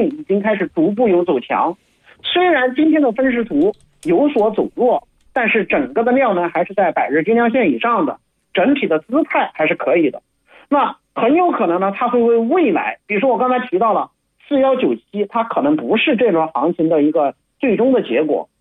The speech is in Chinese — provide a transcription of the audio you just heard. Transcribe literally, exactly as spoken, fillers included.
已经开始逐步有走强。虽然今天的分时图有所走弱，但是整个的量呢还是在百日均量线以上的，整体的姿态还是可以的。那很有可能呢，它会为未来，比如说我刚才提到了四一九七，它可能不是这轮行情的一个最终的结果，